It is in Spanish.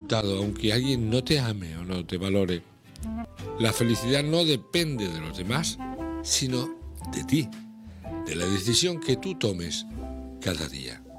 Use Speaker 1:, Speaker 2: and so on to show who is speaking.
Speaker 1: resultado, aunque alguien no te ame o no te valore. La felicidad no depende de los demás, sino de ti, de la decisión que tú tomes cada día.